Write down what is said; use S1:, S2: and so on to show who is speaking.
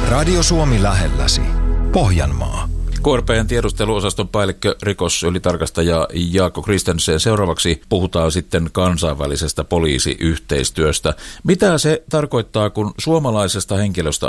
S1: Radio Suomi lähelläsi. Pohjanmaa.
S2: KRP:n tiedusteluosaston päällikkö, rikosylitarkastaja Jaakko Kristensen. Seuraavaksi puhutaan sitten kansainvälisestä poliisiyhteistyöstä. Mitä se tarkoittaa, kun suomalaisesta henkilöstä